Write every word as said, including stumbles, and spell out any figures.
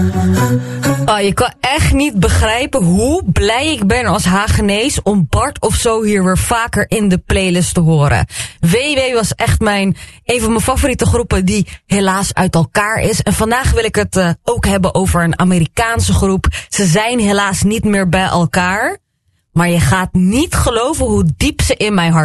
Oh, je kan echt niet begrijpen hoe blij ik ben als Hagenees om Bart of zo hier weer vaker in de playlist te horen. W W was echt mijn, een van mijn favoriete groepen die helaas uit elkaar is. En vandaag wil ik het uh, ook hebben over een Amerikaanse groep. Ze zijn helaas niet meer bij elkaar. Maar je gaat niet geloven hoe diep ze in mijn hart